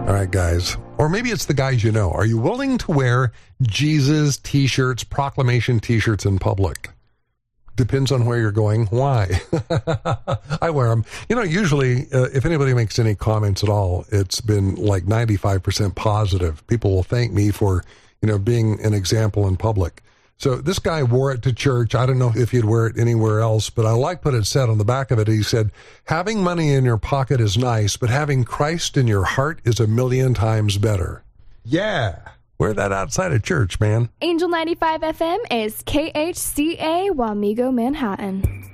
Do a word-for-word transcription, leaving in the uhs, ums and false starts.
All right, guys. Or maybe it's the guys you know. Are you willing to wear Jesus t-shirts, proclamation t-shirts in public? Depends on where you're going. Why? I wear them. You know, usually, uh, if anybody makes any comments at all, it's been like ninety-five percent positive. People will thank me for, you know, being an example in public. So this guy wore it to church. I don't know if he'd wear it anywhere else, but I like what it said on the back of it. He said, having money in your pocket is nice, but having Christ in your heart is a million times better. Yeah. Wear that outside of church, man. Angel ninety-five F M is K H C A Wamego, Manhattan.